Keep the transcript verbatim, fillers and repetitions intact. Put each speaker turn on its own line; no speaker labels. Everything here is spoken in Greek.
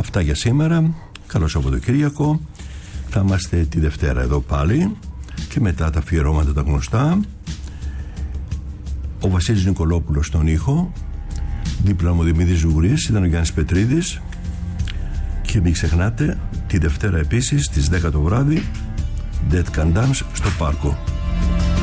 Αυτά για σήμερα. Καλό Σαββατοκύριακο. Θα είμαστε τη Δευτέρα εδώ πάλι και μετά τα αφιερώματα τα γνωστά. Ο Βασίλης Νικολόπουλος στον ήχο, δίπλα μου ο Δημήτρης Ζουγουρής, ήταν ο Γιάννης Πετρίδης. Και μην ξεχνάτε, τη Δευτέρα επίσης στις δέκα το βράδυ Dead Can Dance στο Πάρκο.